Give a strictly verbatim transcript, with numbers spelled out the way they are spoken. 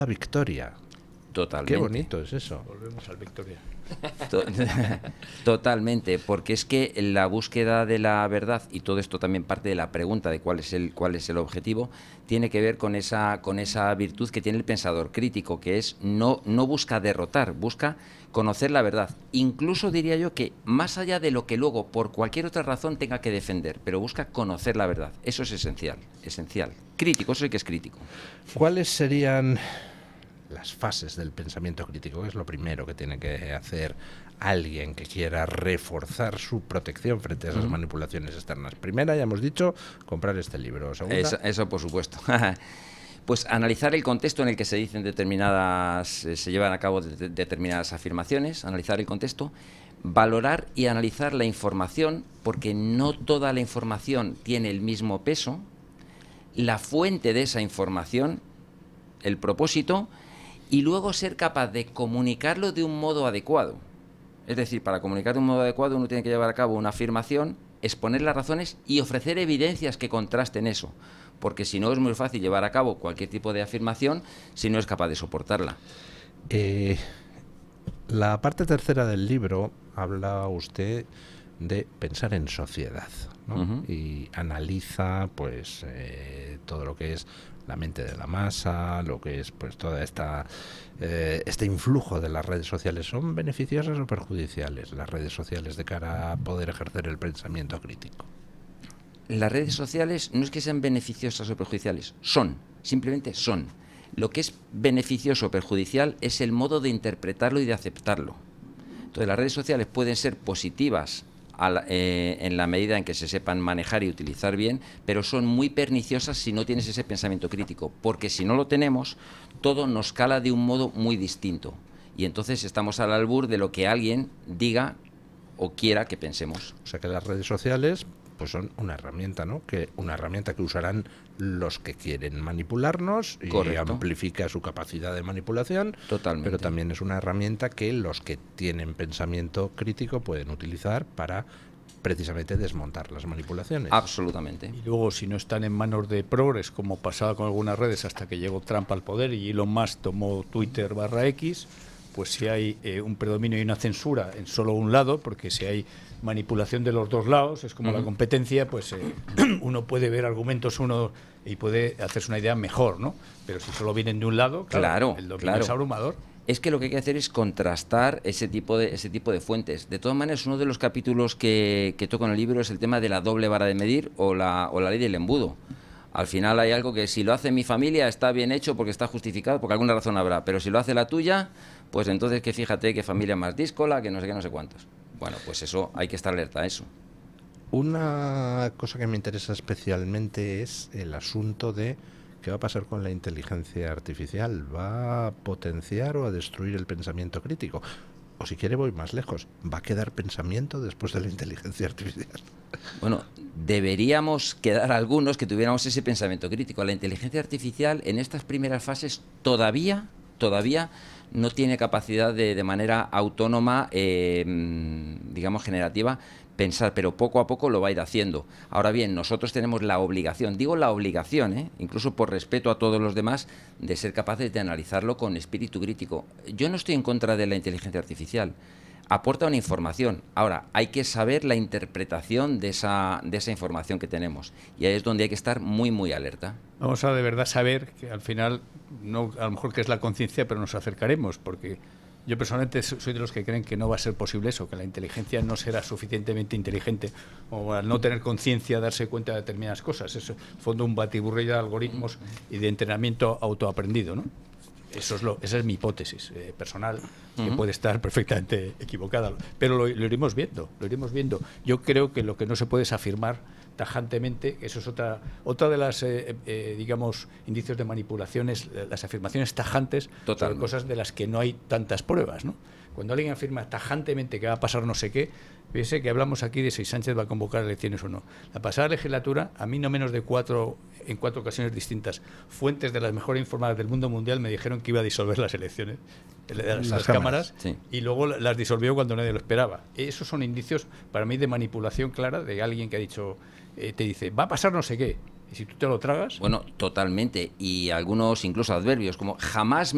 victoria. Totalmente. Qué bonito es eso. Volvemos al Victoria. Totalmente, porque es que la búsqueda de la verdad, y todo esto también parte de la pregunta de cuál es el cuál es el objetivo, tiene que ver con esa con esa virtud que tiene el pensador crítico, que es no no busca derrotar, busca conocer la verdad. Incluso diría yo que más allá de lo que luego por cualquier otra razón tenga que defender, pero busca conocer la verdad. Eso es esencial, esencial. Crítico, eso sí que es crítico. ¿Cuáles serían las fases del pensamiento crítico? ¿Qué es lo primero que tiene que hacer alguien que quiera reforzar su protección frente a esas uh-huh. manipulaciones externas? Primera, ya hemos dicho, comprar este libro. Segunda, eso, eso por supuesto. Pues analizar el contexto en el que se dicen determinadas, eh, se llevan a cabo de, de, determinadas afirmaciones, analizar el contexto, valorar y analizar la información, porque no toda la información tiene el mismo peso, la fuente de esa información, el propósito, y luego ser capaz de comunicarlo de un modo adecuado. Es decir, para comunicar de un modo adecuado uno tiene que llevar a cabo una afirmación, exponer las razones y ofrecer evidencias que contrasten eso, porque si no es muy fácil llevar a cabo cualquier tipo de afirmación si no es capaz de soportarla. Eh, la parte tercera del libro habla usted de pensar en sociedad, ¿no? Uh-huh. Y analiza pues eh, todo lo que es la mente de la masa, lo que es pues toda esta eh, este influjo de las redes sociales. ¿Son beneficiosas o perjudiciales las redes sociales de cara a poder ejercer el pensamiento crítico? Las redes sociales no es que sean beneficiosas o perjudiciales, son, simplemente son. Lo que es beneficioso o perjudicial es el modo de interpretarlo y de aceptarlo. Entonces las redes sociales pueden ser positivas a la, eh, en la medida en que se sepan manejar y utilizar bien, pero son muy perniciosas si no tienes ese pensamiento crítico, porque si no lo tenemos, todo nos cala de un modo muy distinto. Y entonces estamos al albur de lo que alguien diga o quiera que pensemos. O sea que las redes sociales pues son una herramienta, ¿no? Que una herramienta que usarán los que quieren manipularnos y Correcto. Amplifica su capacidad de manipulación. Totalmente. Pero también es una herramienta que los que tienen pensamiento crítico pueden utilizar para precisamente desmontar las manipulaciones. Absolutamente. Y luego, si no están en manos de progres, como pasaba con algunas redes hasta que llegó Trump al poder y Elon Musk tomó Twitter barra X, pues si hay eh, un predominio y una censura en solo un lado, porque si hay manipulación de los dos lados, es como uh-huh. la competencia, pues eh, uno puede ver argumentos uno y puede hacerse una idea mejor, ¿no? Pero si solo vienen de un lado, claro, claro el dominio claro. es abrumador. Es que lo que hay que hacer es contrastar ese tipo de ese tipo de fuentes. De todas maneras, uno de los capítulos que, que toco en el libro es el tema de la doble vara de medir o la, o la ley del embudo. Al final hay algo que si lo hace mi familia está bien hecho porque está justificado, porque alguna razón habrá, pero si lo hace la tuya, pues entonces que fíjate qué familia más díscola, que no sé qué, no sé cuántos. Bueno, pues eso, hay que estar alerta a eso. Una cosa que me interesa especialmente es el asunto de qué va a pasar con la inteligencia artificial. ¿Va a potenciar o a destruir el pensamiento crítico? O si quiere voy más lejos, ¿va a quedar pensamiento después de la inteligencia artificial? Bueno, deberíamos quedar algunos que tuviéramos ese pensamiento crítico. La inteligencia artificial en estas primeras fases todavía, todavía no tiene capacidad de, de manera autónoma, eh, digamos generativa, pensar, pero poco a poco lo va a ir haciendo. Ahora bien, nosotros tenemos la obligación, digo la obligación, ¿eh? incluso por respeto a todos los demás, de ser capaces de analizarlo con espíritu crítico. Yo no estoy en contra de la inteligencia artificial, aporta una información. Ahora, hay que saber la interpretación de esa, de esa información que tenemos, y ahí es donde hay que estar muy, muy alerta. Vamos a de verdad saber que al final, no, a lo mejor que es la conciencia, pero nos acercaremos, porque yo personalmente soy de los que creen que no va a ser posible eso, que la inteligencia no será suficientemente inteligente o al no tener conciencia darse cuenta de determinadas cosas. Es en fondo un batiburrillo de algoritmos y de entrenamiento autoaprendido, ¿no? Eso es lo, esa es mi hipótesis eh, personal, que uh-huh. puede estar perfectamente equivocada, pero lo, lo iremos viendo, lo iremos viendo. Yo creo que lo que no se puede es afirmar tajantemente, eso es otra otra de las eh, eh, digamos indicios de manipulaciones, las afirmaciones tajantes sobre cosas de las que no hay tantas pruebas, ¿no? Cuando alguien afirma tajantemente que va a pasar no sé qué, fíjese que hablamos aquí de si Sánchez va a convocar elecciones o no. La pasada legislatura, a mí no menos de cuatro, en cuatro ocasiones distintas, fuentes de las mejores informadas del mundo mundial me dijeron que iba a disolver las elecciones, las, las, las cámaras, sí. y luego las disolvió cuando nadie lo esperaba. Esos son indicios para mí de manipulación clara de alguien que ha dicho, eh, te dice, va a pasar no sé qué, y si tú te lo tragas... Bueno, totalmente, y algunos incluso adverbios, como jamás...